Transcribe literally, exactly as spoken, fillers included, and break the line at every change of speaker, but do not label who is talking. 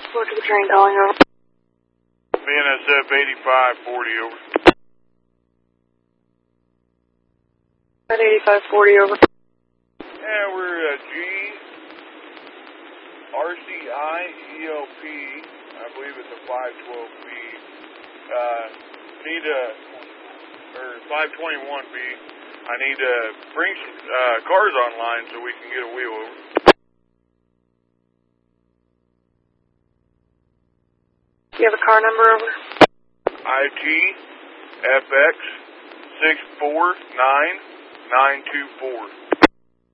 Go to the train calling over.
B N S F eighty-five forty over.
At eighty-five forty over.
Yeah, we're uh, G R C I E L P. I believe it's a five twelve B. Uh, need a, or five twenty-one B. I need to bring some uh, cars online so we can get a wheel over.
Do you have a car number over?
I T F X six four nine nine two four.